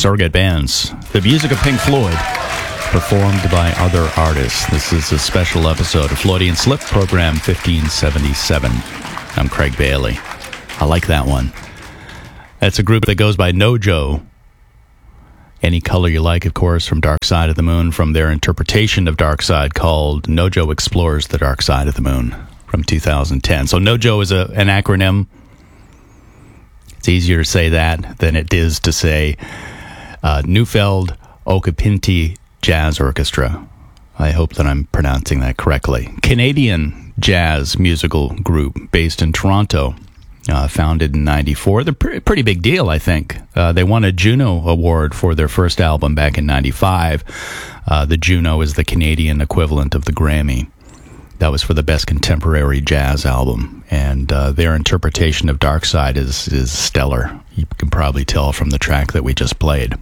Surrogate Bands, the music of Pink Floyd, performed by other artists. This is a special episode of Floydian Slip, program 1577. I'm Craig Bailey. I like that one. That's a group that goes by Nojo. Any Color You Like, of course, from Dark Side of the Moon, from their interpretation of Dark Side called Nojo Explores the Dark Side of the Moon from 2010. So Nojo is an acronym. It's easier to say that than it is to say Neufeld Okapinti Jazz Orchestra. I hope that I'm pronouncing that correctly. Canadian jazz musical group based in Toronto. Founded in 94. They're pretty big deal, I think. They won a Juno Award for their first album back in 95. The Juno is the Canadian equivalent of the Grammy. That was for the best contemporary jazz album. And their interpretation of Dark Side is stellar. You can probably tell from the track that we just played.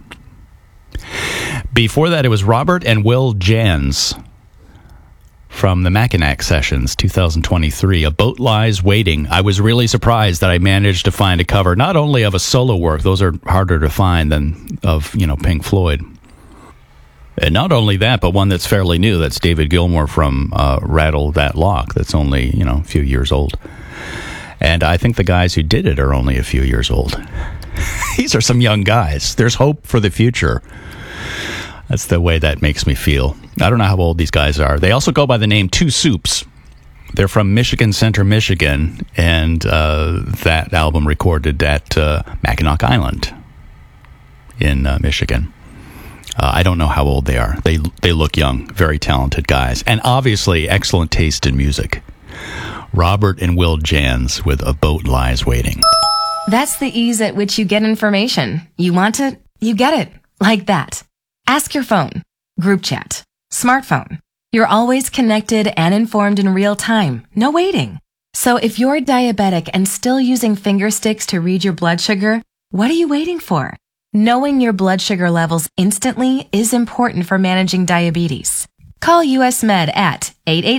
Before that, it was Robert and Will Jans from the Mackinac Sessions, 2023, A Boat Lies Waiting. I was really surprised that I managed to find a cover, not only of a solo work, those are harder to find than of, Pink Floyd. And not only that, but one that's fairly new. That's David Gilmour from Rattle That Lock. That's only, a few years old. And I think the guys who did it are only a few years old. These are some young guys. There's hope for the future. That's the way that makes me feel. I don't know how old these guys are. They also go by the name Two Soups. They're from Michigan Center, Michigan, and that album recorded at Mackinac Island in Michigan. I don't know how old they are. They look young, very talented guys, and obviously excellent taste in music. Robert and Will Jans with A Boat Lies Waiting. That's the ease at which you get information. You want it, you get it. Like that. Ask your phone, group chat, smartphone. You're always connected and informed in real time. No waiting. So if you're diabetic and still using finger sticks to read your blood sugar, what are you waiting for? Knowing your blood sugar levels instantly is important for managing diabetes. Call US Med at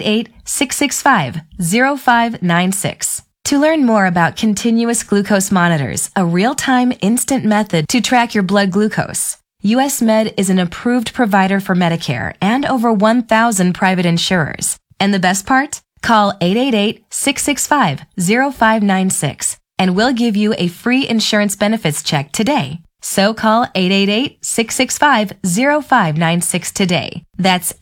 888-665-0596. To learn more about continuous glucose monitors, a real-time instant method to track your blood glucose. US Med is an approved provider for Medicare and over 1,000 private insurers. And the best part? Call 888-665-0596 and we'll give you a free insurance benefits check today. So call 888-665-0596 today. That's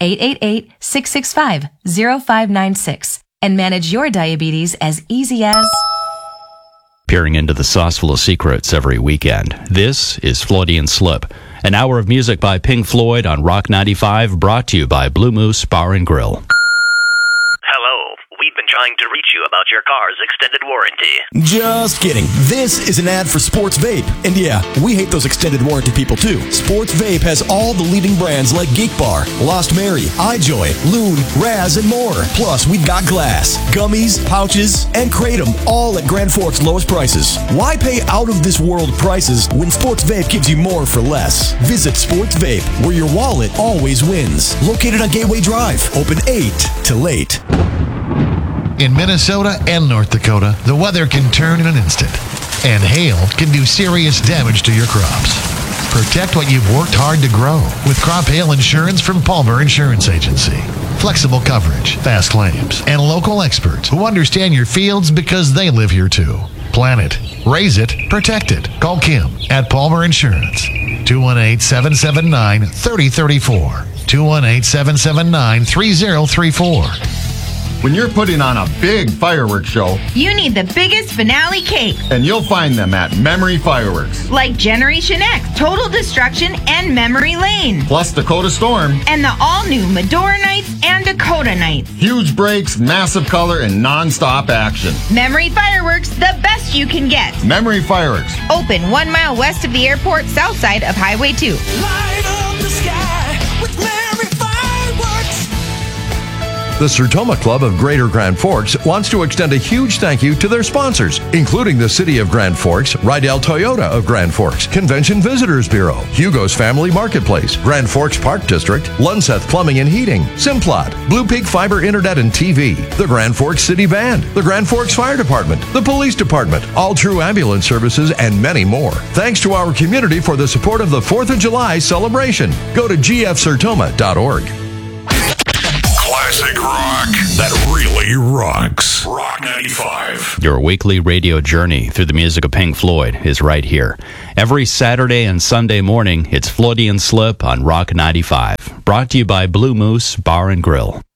888-665-0596 and manage your diabetes as easy as... Peering into the sauce full of secrets every weekend. This is Floydian Slip, an hour of music by Pink Floyd on Rock 95, brought to you by Blue Moose Bar and Grill. Hello, we've been trying to reach you about your car's extended warranty. Just kidding. This is an ad for Sports Vape. And yeah, we hate those extended warranty people too. Sports Vape has all the leading brands like Geek Bar, Lost Mary, iJoy, Loon, Raz, and more. Plus, we've got glass, gummies, pouches, and Kratom, all at Grand Forks' lowest prices. Why pay out-of-this-world prices when Sports Vape gives you more for less? Visit Sports Vape, where your wallet always wins. Located on Gateway Drive. Open 8 to late. In Minnesota and North Dakota, the weather can turn in an instant, and hail can do serious damage to your crops. Protect what you've worked hard to grow with crop hail insurance from Palmer Insurance Agency. Flexible coverage, fast claims, and local experts who understand your fields because they live here too. Plan it, raise it, protect it. Call Kim at Palmer Insurance. 218-779-3034. 218-779-3034. When you're putting on a big fireworks show, you need the biggest finale cake. And you'll find them at Memory Fireworks. Like Generation X, Total Destruction, and Memory Lane. Plus Dakota Storm. And the all-new Medora Nights and Dakota Nights. Huge breaks, massive color, and non-stop action. Memory Fireworks, the best you can get. Memory Fireworks. Open 1 mile west of the airport, south side of Highway 2. Light up the sky with Memory Fireworks. The Sertoma Club of Greater Grand Forks wants to extend a huge thank you to their sponsors, including the City of Grand Forks, Rydell Toyota of Grand Forks, Convention Visitors Bureau, Hugo's Family Marketplace, Grand Forks Park District, Lunseth Plumbing and Heating, Simplot, Blue Peak Fiber Internet and TV, the Grand Forks City Band, the Grand Forks Fire Department, the Police Department, All True Ambulance Services, and many more. Thanks to our community for the support of the 4th of July celebration. Go to gfsertoma.org. Classic rock that really rocks. Rock 95. Your weekly radio journey through the music of Pink Floyd is right here. Every Saturday and Sunday morning, it's Floydian Slip on Rock 95. Brought to you by Blue Moose Bar and Grill.